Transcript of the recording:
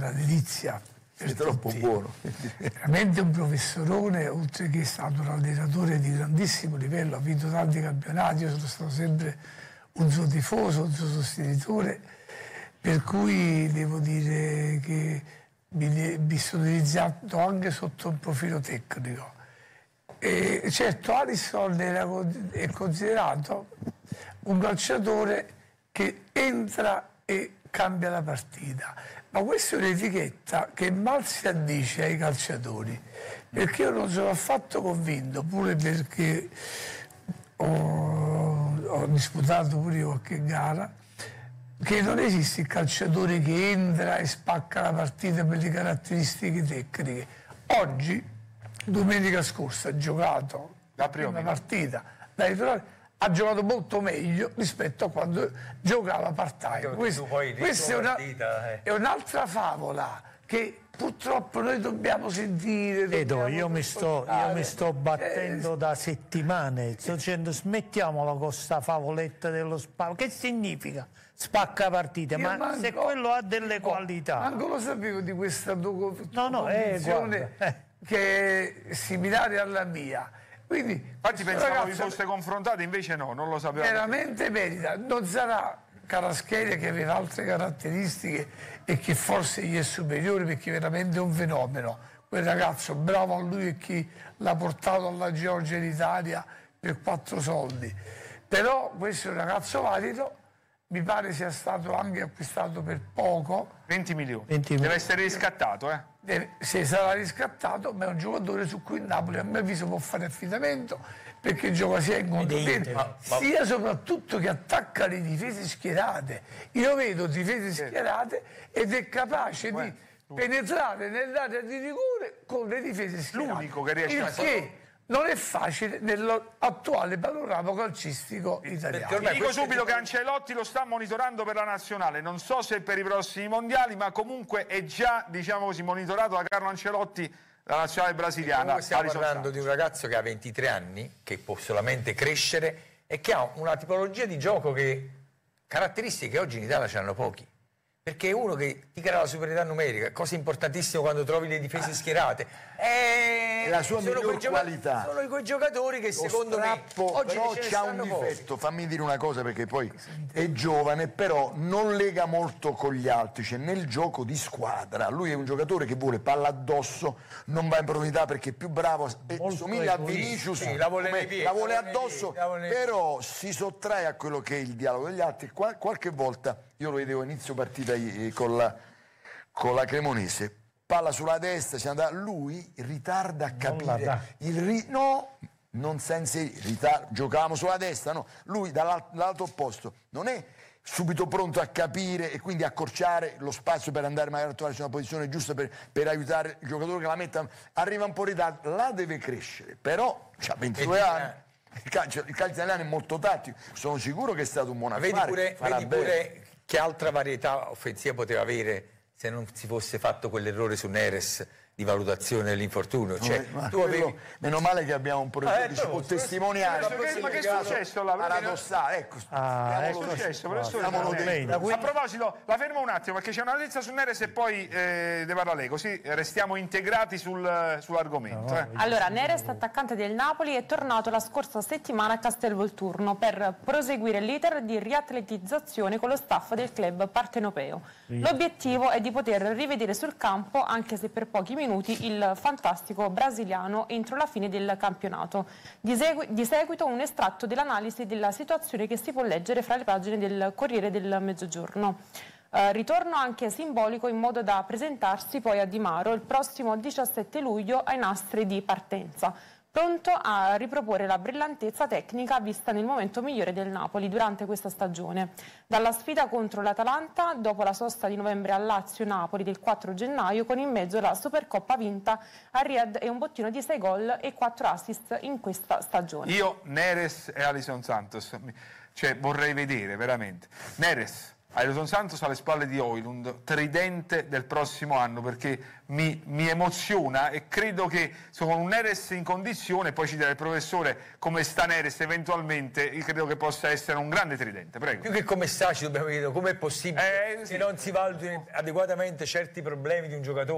una delizia. È troppo buono. Veramente un professorone, oltre che è stato un allenatore di grandissimo livello, ha vinto tanti campionati, io sono stato sempre un suo tifoso, un suo sostenitore, per cui devo dire che mi sono iniziato anche sotto un profilo tecnico. E certo Alisson è considerato un calciatore che entra e cambia la partita, ma questa è un'etichetta che mal si addice ai calciatori, perché io non sono affatto convinto, pure perché ho disputato pure io qualche gara, che non esiste il calciatore che entra e spacca la partita per le caratteristiche tecniche. Oggi, domenica scorsa, ha giocato la prima partita da titolare, ha giocato molto meglio rispetto a quando giocava part-time. Questa è un'altra favola che purtroppo noi dobbiamo sentire. Io mi sto battendo da settimane, sto dicendo smettiamola con questa favoletta dello spacco. Che significa spacca partite? Ma se quello ha delle qualità. Manco lo sapevo di questa condizione che è similare alla mia. Quindi, infatti pensavo vi foste confrontati, invece no, non lo sapevo. Veramente merita, non sarà Kvaratskhelia che aveva altre caratteristiche e che forse gli è superiore, perché veramente è un fenomeno. Quel ragazzo, bravo a lui e chi l'ha portato alla Georgia in Italia per 4 soldi. Però questo è un ragazzo valido, mi pare sia stato anche acquistato per poco. 20 milioni. Deve essere riscattato, Se sarà riscattato, ma è un giocatore su cui il Napoli a mio avviso può fare affidamento, perché gioca sia in contropiede sia soprattutto che attacca le difese schierate. Io vedo difese schierate ed è capace di penetrare nell'area di rigore con le difese schierate. L'unico che riesce a fare. Non è facile nell'attuale panorama calcistico italiano. Dico subito che Ancelotti lo sta monitorando per la nazionale, non so se per i prossimi mondiali, ma comunque è già, diciamo così, monitorato da Carlo Ancelotti la nazionale brasiliana. Stiamo parlando di un ragazzo che ha 23 anni, che può solamente crescere e che ha una tipologia di gioco che caratteristiche oggi in Italia ce l'hanno pochi. Perché è uno che ti crea la superiorità numerica, cosa importantissima quando trovi le difese schierate. È la sua miglior qualità. Sono quei giocatori che secondo me oggi però c'ha un difetto, fammi dire una cosa, perché poi è giovane, però non lega molto con gli altri, cioè nel gioco di squadra. Lui è un giocatore che vuole palla addosso, non va in profondità perché è più bravo, somiglia a Vinicius, la vuole addosso, però si sottrae a quello che è il dialogo degli altri. Qualche volta io lo vedevo a inizio partita con la Cremonese, palla sulla destra, lui ritarda a capire non senza giocavamo sulla destra, no, lui dall'altro opposto non è subito pronto a capire e quindi accorciare lo spazio per andare magari a trovarsi una posizione giusta per aiutare il giocatore che la metta, arriva un po' in ritardo, là deve crescere, però c'ha 22 anni. Il calcio italiano è molto tattico, sono sicuro che è stato un buon affare. Vedi pure che altra varietà offensiva poteva avere se non si fosse fatto quell'errore su Neres di valutazione dell'infortunio. Meno male che abbiamo un professore che ci può testimoniare. Ma che è successo là? Paradossale, è successo, professore. A proposito, la fermo un attimo perché c'è una notizia su Neres e poi ne parla lei, così restiamo integrati sull'argomento. Allora, Neres, attaccante del Napoli, è tornato la scorsa settimana a Castelvolturno per proseguire l'iter di riatletizzazione con lo staff del club partenopeo. L'obiettivo è di poter rivedere sul campo, anche se per pochi minuti, il fantastico brasiliano entro la fine del campionato. Di seguito un estratto dell'analisi della situazione che si può leggere fra le pagine del Corriere del Mezzogiorno. Ritorno anche simbolico in modo da presentarsi poi a Di Maro il prossimo 17 luglio ai nastri di partenza, pronto a riproporre la brillantezza tecnica vista nel momento migliore del Napoli durante questa stagione. Dalla sfida contro l'Atalanta, dopo la sosta di novembre al Lazio-Napoli del 4 gennaio, con in mezzo la Supercoppa vinta a Riyadh e un bottino di 6 gol e 4 assist in questa stagione. Io, Neres e Alisson Santos, vorrei vedere veramente. Neres, Ayrton Santos alle spalle di Højlund, tridente del prossimo anno, perché mi emoziona e credo che con un Neres in condizione, poi ci dirà il professore come sta Neres eventualmente, io credo che possa essere un grande tridente. Prego. Più che come sta ci dobbiamo chiedere come è possibile sì. che non si valutino adeguatamente certi problemi di un giocatore.